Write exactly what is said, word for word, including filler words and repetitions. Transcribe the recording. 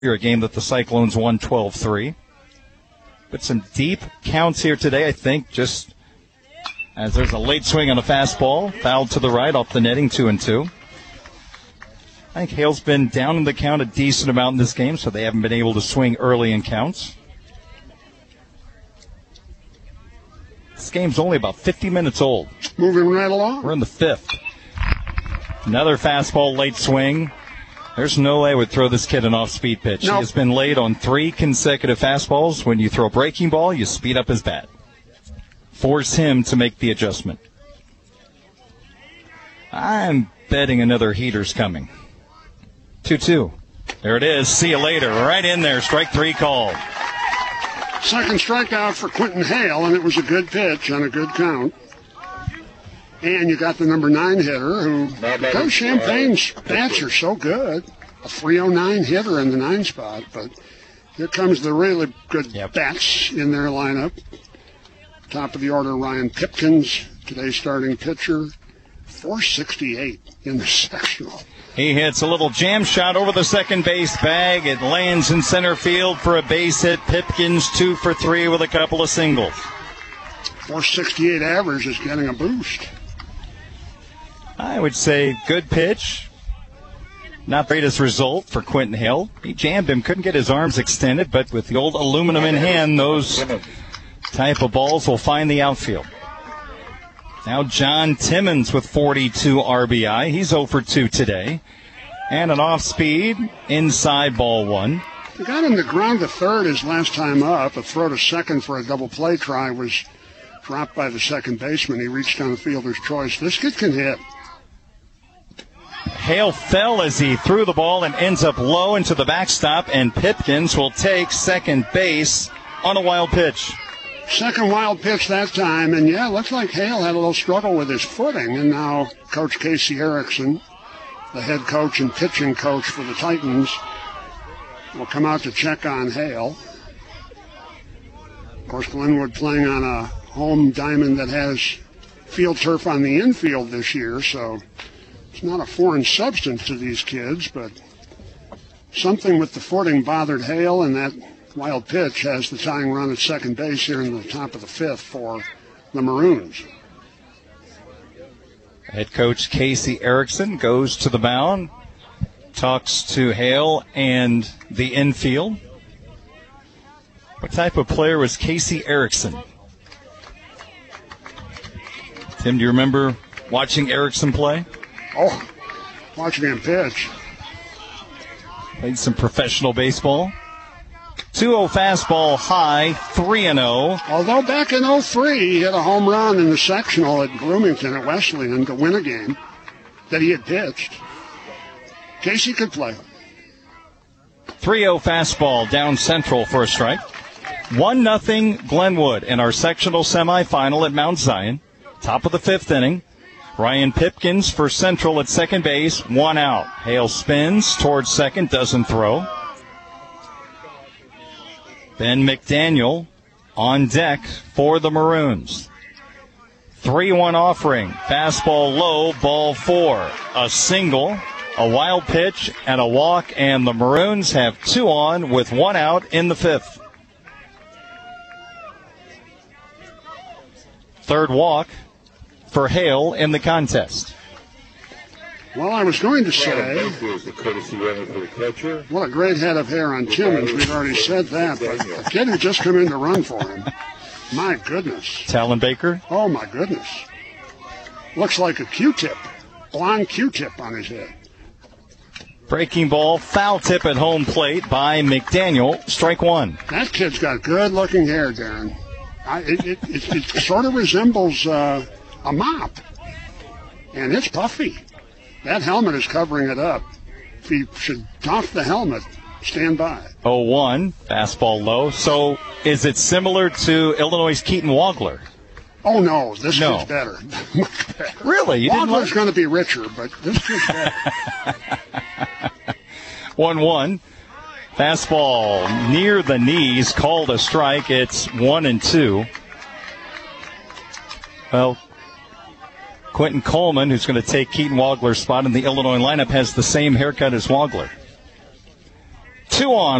A game that the Cyclones won twelve three. But some deep counts here today, I think, just as there's a late swing on a fastball, fouled to the right off the netting, two and two. I think Hale's been down in the count a decent amount in this game, so they haven't been able to swing early in counts. This game's only about fifty minutes old. Moving right along. We're in the fifth. Another fastball late swing. There's no way I would throw this kid an off-speed pitch. Nope. He has been late on three consecutive fastballs. When you throw a breaking ball, you speed up his bat. Force him to make the adjustment. I'm betting another heater's coming. two two. There it is. See you later. Right in there. Strike three called. Second strikeout for Quentin Hale, and it was a good pitch on a good count. And you got the number nine hitter who, because Champagne's bats are so good, a three oh nine hitter in the nine spot, but here comes the really good yep. bats in their lineup. Top of the order, Ryan Pipkins, today's starting pitcher, four sixty-eight in the sectional. He hits a little jam shot over the second base bag. It lands in center field for a base hit. Pipkins two for three with a couple of singles. four sixty-eight average is getting a boost. I would say good pitch. Not the greatest result for Quentin Hale. He jammed him, couldn't get his arms extended, but with the old aluminum in hand, those type of balls will find the outfield. Now John Timmons with forty-two R B I. He's oh for two today. And an off-speed inside ball one. He got him to ground to third his last time up. A throw to second for a double play try was dropped by the second baseman. He reached on the fielder's choice. This kid can hit. Hale fell as he threw the ball and ends up low into the backstop, and Pipkins will take second base on a wild pitch. Second wild pitch that time, and yeah, looks like Hale had a little struggle with his footing, and now Coach Casey Erickson, the head coach and pitching coach for the Titans, will come out to check on Hale. Of course, Glenwood playing on a home diamond that has field turf on the infield this year, so it's not a foreign substance to these kids, but something with the footing bothered Hale, and that wild pitch has the tying run at second base here in the top of the fifth for the Maroons. Head coach Casey Erickson goes to the mound, talks to Hale and the infield. What type of player was Casey Erickson? Tim, do you remember watching Erickson play? Oh, watching him pitch. Played some professional baseball. two oh fastball high, three and oh. Although back in oh three, he hit a home run in the sectional at Bloomington at Wesleyan to win a game that he had pitched. Casey could play. three oh fastball down central for a strike. one nothing Glenwood in our sectional semifinal at Mount Zion. Top of the fifth inning. Ryan Pipkins for Central at second base, one out. Hale spins towards second, doesn't throw. Ben McDaniel on deck for the Maroons. three one offering. Fastball low, ball four. A single, a wild pitch, and a walk, and the Maroons have two on with one out in the fifth. Third walk for Hale in the contest. Well, I was going to say, what a great head of hair on Timmons. We've already said that, but the kid who just come in to run for him, my goodness. Talon Baker? Oh, my goodness. Looks like a Q-tip, blonde Q-tip on his head. Breaking ball, foul tip at home plate by McDaniel, strike one. That kid's got good-looking hair, Darren. I, it, it, it, it sort of resembles uh, a mop, and it's puffy. That helmet is covering it up. If he should doff the helmet, stand by. oh one, fastball low. So is it similar to Illinois' Keaton Wagler? Oh, no, this no. kid's better. Really? You didn't Wagler's like... going to be richer, but this kid's better. one one. Fastball near the knees, called a strike. It's one and two. Well, Quentin Coleman, who's going to take Keaton Wagler's spot in the Illinois lineup, has the same haircut as Wagler. two on.